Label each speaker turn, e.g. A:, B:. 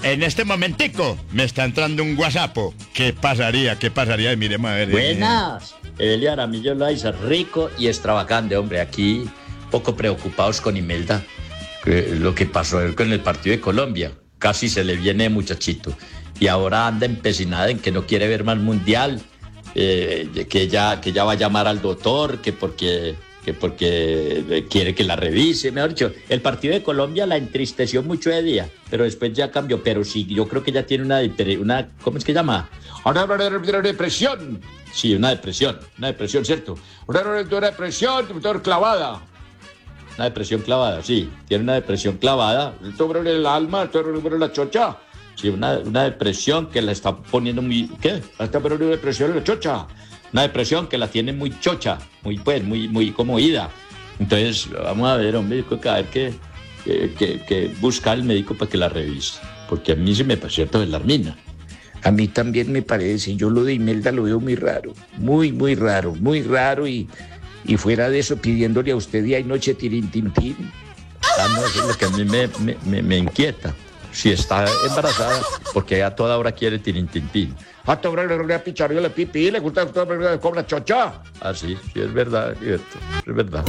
A: en este momentico me está entrando un WhatsApp. ¿Qué pasaría? ¿Qué pasaría? Y miremos a ver.
B: Buenas. Evelio Aramillo Loaiza, rico y extravagante, hombre. Aquí poco preocupados con Imelda. Lo que pasó con el partido de Colombia. Casi se le viene muchachito. Y ahora anda empecinada en que no quiere ver más mundial. Que ella va a llamar al doctor, que porque quiere que la revise. Mejor dicho, el partido de Colombia la entristeció mucho de día, pero después ya cambió. Pero sí, yo creo que ella tiene una ¿cómo es que llama? Una depresión. Sí, una depresión, ¿cierto? Una depresión clavada. Una depresión clavada, sí, tiene una depresión clavada. Sobre el alma, sobre la chocha. Sí, una depresión que la está poniendo muy... ¿Qué? Está poniendo una depresión en la chocha. Una depresión que la tiene muy chocha, muy como ida. Entonces, vamos a ver, hombre, a ver que busca al médico para que la revise. Porque a mí se me pasó cierto de la Armina.
C: A mí también me parece, yo lo de Imelda lo veo muy raro, muy raro y fuera de eso pidiéndole a usted día y noche tirintintín.
B: No, eso es lo que a mí me inquieta. Si está embarazada, porque a toda hora quiere tirintintín.
C: A toda hora le pichario, le pipí, le gusta cobra chocha.
B: Ah, sí, es verdad, es verdad.